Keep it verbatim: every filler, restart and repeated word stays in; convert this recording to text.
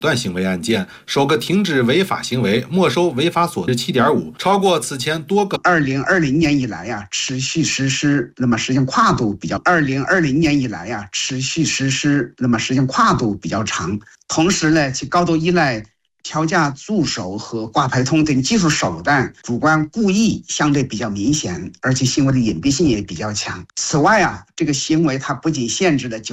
断行为案件，首个停止违法行为，没收违法所得 七点五， 超过此前多个。 二零二零年以来呀、啊，持续实施，那么实际上跨度比较。二零二零年以来呀、啊，持续实施，那么实际上跨度比较长。同时呢，其高度依赖调价助手和挂牌通等技术手段，主观故意相对比较明显，而且行为的隐蔽性也比较强。此外啊，这个行为它不仅限制了